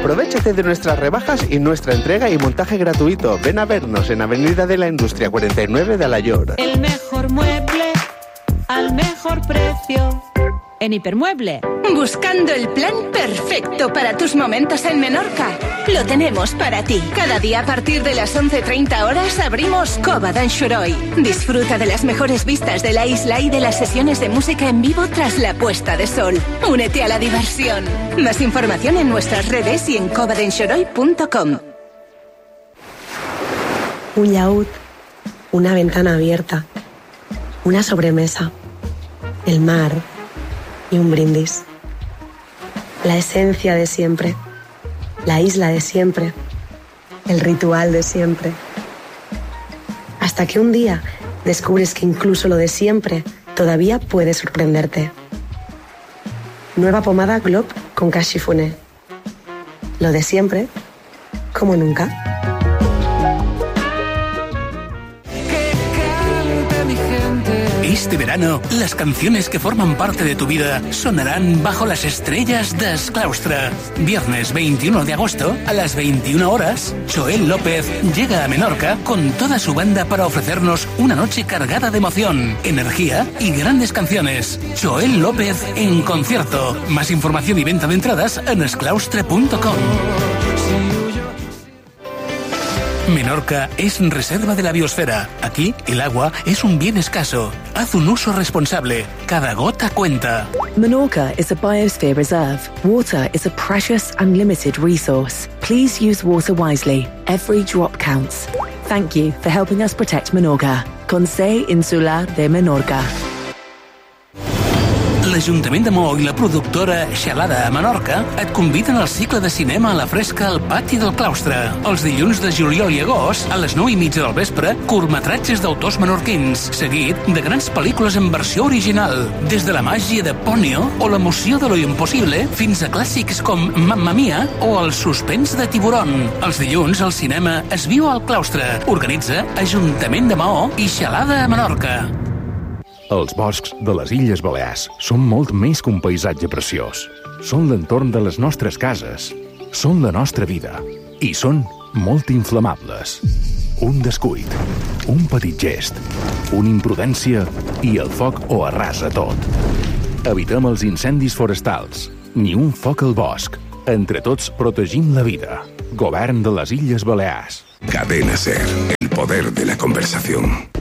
Aprovéchate de nuestras rebajas y nuestra entrega y montaje gratuito. Ven a vernos en Avenida de la Industria 49 de Alayor. El mejor mueble al mejor precio. En Hipermueble. Buscando el plan perfecto para tus momentos en Menorca. Lo tenemos para ti. Cada día a partir de las 11:30 horas abrimos Cova d'en Xoroi. Disfruta de las mejores vistas de la isla y de las sesiones de música en vivo tras la puesta de sol. Únete a la diversión. Más información en nuestras redes y en covadenxoroi.com. Un llaút, una ventana abierta, una sobremesa, el mar y un brindis. La esencia de siempre, la isla de siempre, el ritual de siempre. Hasta que un día descubres que incluso lo de siempre todavía puede sorprenderte. Nueva pomada Glob con Cachifuné. Lo de siempre, como nunca. Este verano, las canciones que forman parte de tu vida sonarán bajo las estrellas de Esclaustre. Viernes 21 de agosto, a las 21 horas, Joel López llega a Menorca con toda su banda para ofrecernos una noche cargada de emoción, energía y grandes canciones. Joel López en concierto. Más información y venta de entradas en esclaustre.com. Menorca es reserva de la biosfera. Aquí, el agua es un bien escaso. Haz un uso responsable. Cada gota cuenta. Menorca is a biosphere reserve. Water is a precious and limited resource. Please use water wisely. Every drop counts. Thank you for helping us protect Menorca. Consell Insular de Menorca. L'Ajuntament de Maó i la productora Xalada a Menorca et conviden al cicle de cinema a la fresca al Pati del Claustre. Els dilluns de juliol i agost, a les 9:30 del vespre, curtmetratges d'autors menorquins, seguit de grans pel·lícules en versió original, des de la màgia de Ponyo o l'emoció de lo impossible fins a clàssics com Mamma Mia o el suspens de Tiburon. Els dilluns el cinema es viu al Claustre. Organitza Ajuntament de Maó i Xalada a Menorca. Els boscs de les Illes Balears són molt més que un paisatge preciós. Són l'entorn de les nostres cases, són la nostra vida i són molt inflamables. Un descuit, un petit gest, una imprudència i el foc ho arrasa tot. Evitem els incendis forestals, ni un foc al bosc. Entre tots protegim la vida. Govern de les Illes Balears. Cadena SER, el poder de la conversación.